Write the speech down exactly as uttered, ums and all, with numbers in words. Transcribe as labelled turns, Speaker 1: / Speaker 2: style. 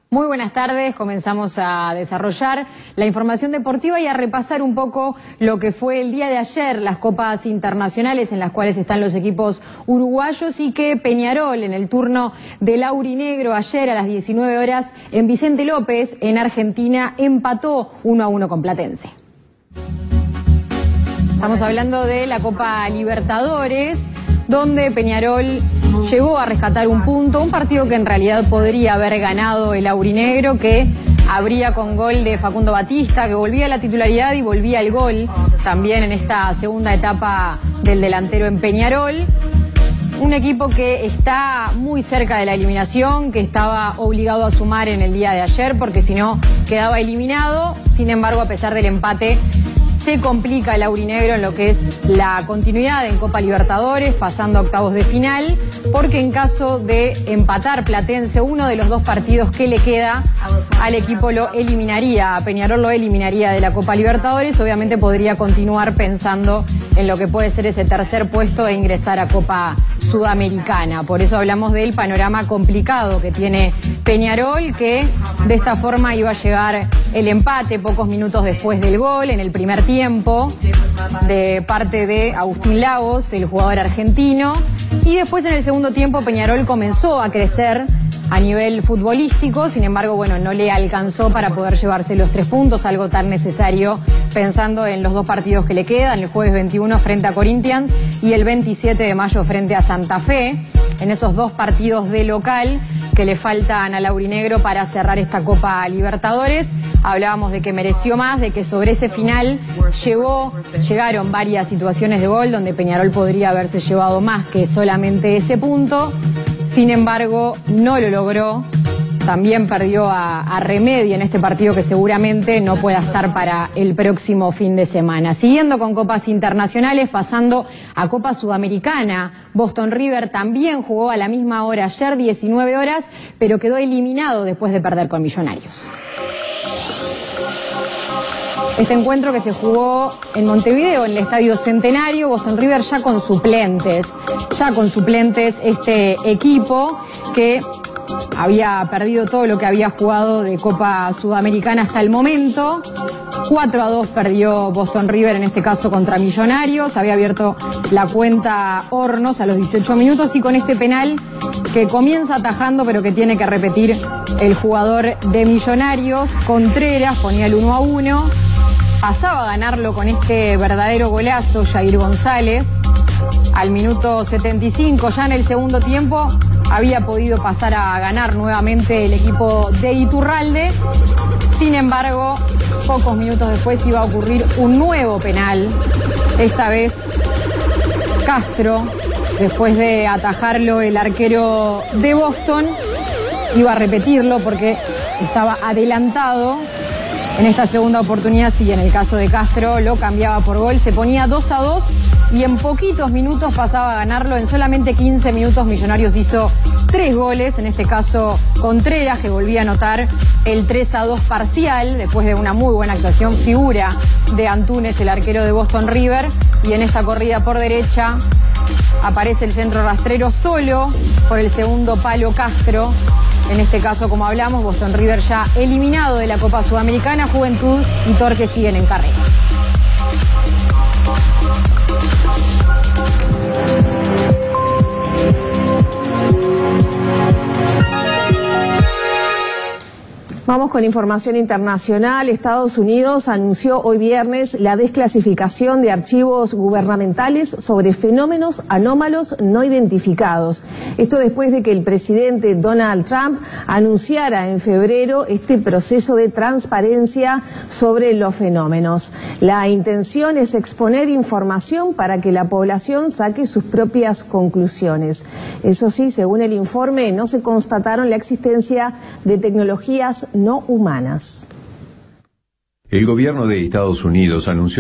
Speaker 1: Muy buenas tardes, comenzamos a desarrollar la información deportiva y a repasar un poco lo que fue el día de ayer, las copas internacionales en las cuales están los equipos uruguayos y que Peñarol en el turno del aurinegro ayer a las diecinueve horas en Vicente López, en Argentina, empató uno a uno con Platense. Estamos hablando de la Copa Libertadores, donde Peñarol llegó a rescatar un punto, un partido que en realidad podría haber ganado el aurinegro, que abría con gol de Facundo Batista, que volvía a la titularidad y volvía al gol también en esta segunda etapa del delantero en Peñarol. Un equipo que está muy cerca de la eliminación, que estaba obligado a sumar en el día de ayer, porque si no quedaba eliminado. Sin embargo, a pesar del empate, se complica el aurinegro en lo que es la continuidad en Copa Libertadores, pasando a octavos de final, porque en caso de empatar Platense, uno de los dos partidos que le queda al equipo lo eliminaría, a Peñarol lo eliminaría de la Copa Libertadores. Obviamente podría continuar pensando en lo que puede ser ese tercer puesto e ingresar a Copa Sudamericana. Por eso hablamos del panorama complicado que tiene Peñarol, que de esta forma iba a llegar el empate pocos minutos después del gol, en el primer tiempo, de parte de Agustín Lagos, el jugador argentino. Y después en el segundo tiempo Peñarol comenzó a crecer a nivel futbolístico, sin embargo, bueno, no le alcanzó para poder llevarse los tres puntos, algo tan necesario pensando en los dos partidos que le quedan, el jueves veintiuno frente a Corinthians y el veintisiete de mayo frente a Santa Fe, en esos dos partidos de local que le faltan al aurinegro para cerrar esta Copa Libertadores. Hablábamos de que mereció más, de que sobre ese final llegó, llegaron varias situaciones de gol donde Peñarol podría haberse llevado más que solamente ese punto. Sin embargo, no lo logró. También perdió a, a Remedio en este partido que seguramente no pueda estar para el próximo fin de semana. Siguiendo con copas internacionales, pasando a Copa Sudamericana, Boston River también jugó a la misma hora ayer, diecinueve horas, pero quedó eliminado después de perder con Millonarios. Este encuentro que se jugó en Montevideo, en el Estadio Centenario, Boston River ya con suplentes, ya con suplentes este equipo que había perdido todo lo que había jugado de Copa Sudamericana hasta el momento. cuatro a dos perdió Boston River, en este caso contra Millonarios. Había abierto la cuenta Hornos a los dieciocho minutos y con este penal que comienza atajando pero que tiene que repetir el jugador de Millonarios, Contreras, ponía el uno a uno. Pasaba a ganarlo con este verdadero golazo Jair González. Al minuto setenta y cinco, ya en el segundo tiempo, había podido pasar a ganar nuevamente el equipo de Iturralde. Sin embargo, pocos minutos después iba a ocurrir un nuevo penal. Esta vez Castro, después de atajarlo el arquero de Boston, iba a repetirlo porque estaba adelantado. En esta segunda oportunidad, sí, en el caso de Castro, lo cambiaba por gol, se ponía dos a dos y en poquitos minutos pasaba a ganarlo. En solamente quince minutos Millonarios hizo tres goles, en este caso Contreras, que volvía a anotar el tres a dos parcial, después de una muy buena actuación, figura de Antunes, el arquero de Boston River, y en esta corrida por derecha aparece el centro rastrero solo por el segundo palo Castro. En este caso, como hablamos, Boston River ya eliminado de la Copa Sudamericana, Juventud y Torque siguen en carrera.
Speaker 2: Vamos con información internacional. Estados Unidos anunció hoy viernes la desclasificación de archivos gubernamentales sobre fenómenos anómalos no identificados. Esto después de que el presidente Donald Trump anunciara en febrero este proceso de transparencia sobre los fenómenos. La intención es exponer información para que la población saque sus propias conclusiones. Eso sí, según el informe, no se constataron la existencia de tecnologías no humanas.
Speaker 3: El gobierno de Estados Unidos anunció